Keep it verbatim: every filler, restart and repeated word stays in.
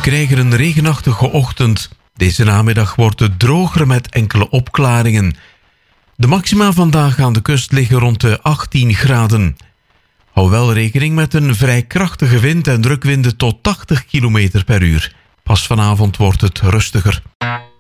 krijgen een regenachtige ochtend. Deze namiddag wordt het droger met enkele opklaringen. De maxima vandaag aan de kust liggen rond de achttien graden. Hou wel rekening met een vrij krachtige wind en drukwinden tot tachtig kilometer per uur. Pas vanavond wordt het rustiger.